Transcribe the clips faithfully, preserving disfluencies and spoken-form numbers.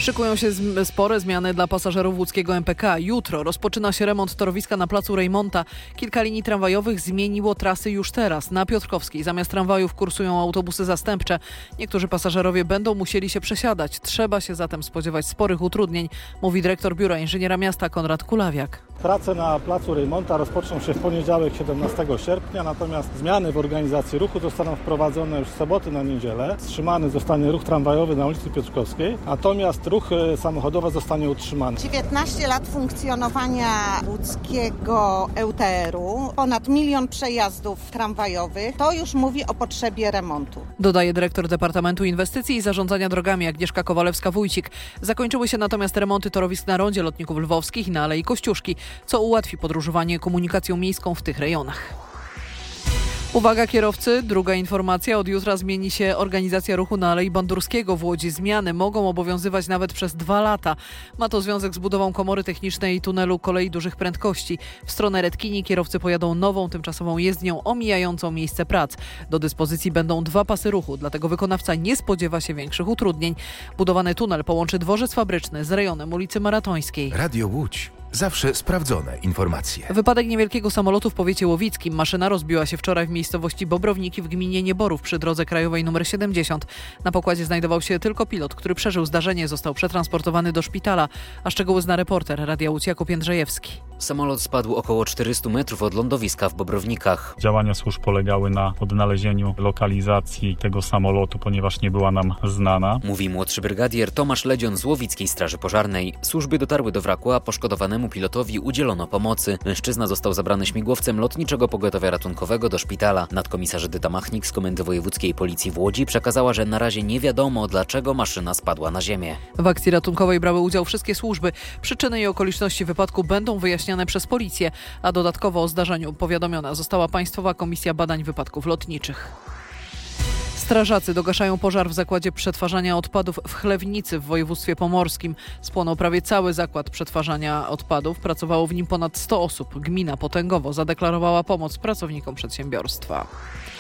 Szykują się spore zmiany dla pasażerów łódzkiego M P K. Jutro rozpoczyna się remont torowiska na placu Rejmonta. Kilka linii tramwajowych zmieniło trasy już teraz. Na Piotrkowskiej zamiast tramwajów kursują autobusy zastępcze. Niektórzy pasażerowie będą musieli się przesiadać. Trzeba się zatem spodziewać sporych utrudnień, mówi dyrektor Biura Inżyniera Miasta Konrad Kulawiak. Prace na placu Rejmonta rozpoczną się w poniedziałek siedemnastego sierpnia, natomiast zmiany w organizacji ruchu zostaną wprowadzone już w soboty na niedzielę. Wstrzymany zostanie ruch tramwajowy na ulicy Piotrkowskiej, natomiast ruch samochodowy zostanie utrzymany. dziewiętnaście lat funkcjonowania łódzkiego E U T R-u, ponad milion przejazdów tramwajowych, to już mówi o potrzebie remontu. Dodaje dyrektor Departamentu Inwestycji i Zarządzania Drogami Agnieszka Kowalewska-Wójcik. Zakończyły się natomiast remonty torowisk na rondzie Lotników Lwowskich i na Alei Kościuszki, co ułatwi podróżowanie komunikacją miejską w tych rejonach. Uwaga kierowcy, druga informacja. Od jutra zmieni się organizacja ruchu na Alei Bandurskiego w Łodzi. Zmiany mogą obowiązywać nawet przez dwa lata. Ma to związek z budową komory technicznej tunelu kolei dużych prędkości. W stronę Redkini kierowcy pojadą nową, tymczasową jezdnią omijającą miejsce prac. Do dyspozycji będą dwa pasy ruchu, dlatego wykonawca nie spodziewa się większych utrudnień. Budowany tunel połączy dworzec fabryczny z rejonem ulicy Maratońskiej. Radio Łódź. Zawsze sprawdzone informacje. Wypadek niewielkiego samolotu w powiecie łowickim. Maszyna rozbiła się wczoraj w miejscowości Bobrowniki w gminie Nieborów przy drodze krajowej nr siedemdziesiąt. Na pokładzie znajdował się tylko pilot, który przeżył zdarzenie, został przetransportowany do szpitala. A szczegóły zna reporter Radia Łódź Jakub Jędrzejewski. Samolot spadł około czterysta metrów od lądowiska w Bobrownikach. Działania służb polegały na odnalezieniu lokalizacji tego samolotu, ponieważ nie była nam znana. Mówi młodszy brygadier Tomasz Ledzion z Łowickiej Straży Pożarnej. Służby dotarły do wraku, a poszkodowanemu pilotowi udzielono pomocy. Mężczyzna został zabrany śmigłowcem Lotniczego Pogotowia Ratunkowego do szpitala. Nadkomisarz Edyta Machnik z Komendy Wojewódzkiej Policji w Łodzi przekazała, że na razie nie wiadomo, dlaczego maszyna spadła na ziemię. W akcji ratunkowej brały udział wszystkie służby. Przyczyny i okoliczności wypadku będą wyjaśniane przez policję, a dodatkowo o zdarzeniu powiadomiona została Państwowa Komisja Badań Wypadków Lotniczych. Strażacy dogaszają pożar w zakładzie przetwarzania odpadów w Chlewnicy w województwie pomorskim. Spłonął prawie cały zakład przetwarzania odpadów. Pracowało w nim ponad sto osób. Gmina Potęgowo zadeklarowała pomoc pracownikom przedsiębiorstwa.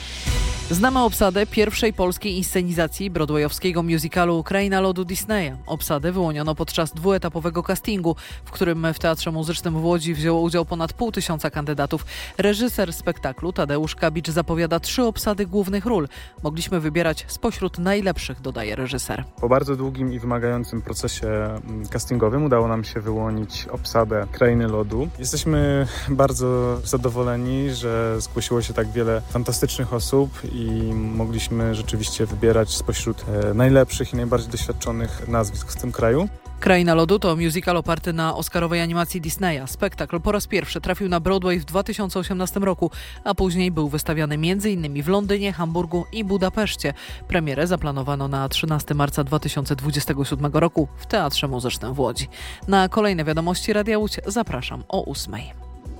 Znamy obsadę pierwszej polskiej inscenizacji broadwayowskiego musicalu Kraina Lodu Disneya. Obsadę wyłoniono podczas dwuetapowego castingu, w którym w Teatrze Muzycznym w Łodzi wzięło udział ponad pół tysiąca kandydatów. Reżyser spektaklu Tadeusz Kabicz zapowiada trzy obsady głównych ról. Mogliśmy wybierać spośród najlepszych, dodaje reżyser. Po bardzo długim i wymagającym procesie castingowym udało nam się wyłonić obsadę Krainy Lodu. Jesteśmy bardzo zadowoleni, że zgłosiło się tak wiele fantastycznych osób i mogliśmy rzeczywiście wybierać spośród najlepszych i najbardziej doświadczonych nazwisk w tym kraju. Kraina Lodu to musical oparty na oscarowej animacji Disneya. Spektakl po raz pierwszy trafił na Broadway w dwa tysiące osiemnastym roku, a później był wystawiany m.in. w Londynie, Hamburgu i Budapeszcie. Premierę zaplanowano na trzynastego marca dwa tysiące dwudziestego siódmego roku w Teatrze Muzycznym w Łodzi. Na kolejne wiadomości Radia Łódź zapraszam o ósmej.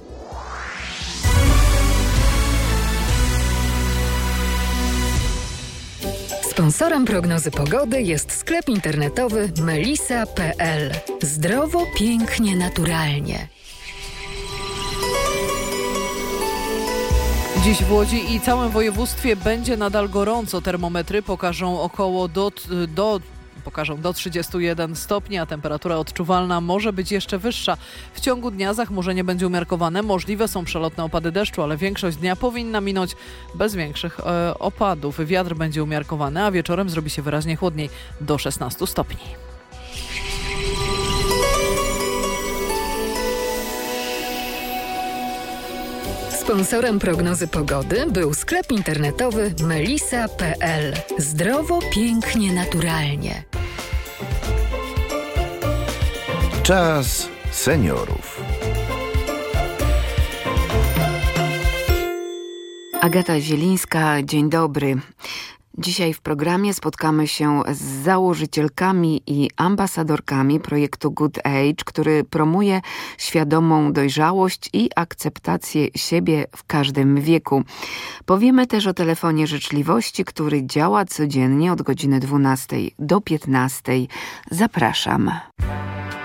Sponsorem prognozy pogody jest sklep internetowy melisa kropka pe el. Zdrowo, pięknie, naturalnie. Dziś w Łodzi i całym województwie będzie nadal gorąco. Termometry pokażą około do... do pokażą do trzydziestu jeden stopni, a temperatura odczuwalna może być jeszcze wyższa. W ciągu dnia zachmurzenie będzie umiarkowane, możliwe są przelotne opady deszczu, ale większość dnia powinna minąć bez większych e, opadów. Wiatr będzie umiarkowany, a wieczorem zrobi się wyraźnie chłodniej, do szesnastu stopni. Sponsorem prognozy pogody był sklep internetowy melisa kropka pe el. Zdrowo, pięknie, naturalnie. Czas seniorów. Agata Zielińska, dzień dobry. Dzisiaj w programie spotkamy się z założycielkami i ambasadorkami projektu Good Age, który promuje świadomą dojrzałość i akceptację siebie w każdym wieku. Powiemy też o telefonie życzliwości, który działa codziennie od godziny dwunastej do piętnastej. Zapraszam.